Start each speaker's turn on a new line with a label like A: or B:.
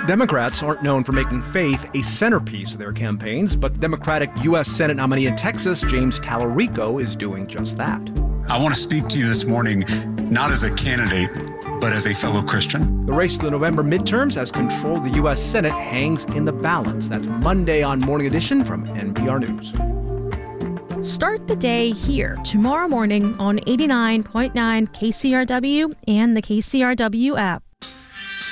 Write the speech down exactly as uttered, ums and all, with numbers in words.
A: Democrats aren't known for making faith a centerpiece of their campaigns, but Democratic U S Senate nominee in Texas, James Talarico, is doing just that.
B: I want to speak to you this morning, not as a candidate, but as a fellow Christian.
A: The race to the November midterms as control of the U S Senate hangs in the balance. That's Monday on Morning Edition from N P R News.
C: Start the day here tomorrow morning on eighty-nine point nine K C R W and the K C R W app.